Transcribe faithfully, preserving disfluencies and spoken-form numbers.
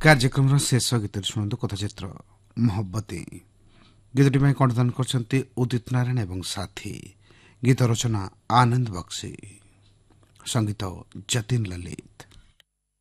କାର୍ଯ୍ୟକ୍ରମର ଶେଷ ଗୀତରେ ଶୁଣନ୍ତୁ କଥାଚିତ୍ର ମହବ୍ବତୀ। ଗୀତଟି ପାଇଁ କଣ୍ଠଦାନ କରିଛନ୍ତି ଉଦିତ ନାରାୟଣ ଏବଂ ସାଥୀ। ଗୀତ ରଚନା ଆନନ୍ଦ ବକ୍ସି, ସଙ୍ଗୀତ ଯତୀନ ଲଲିତ।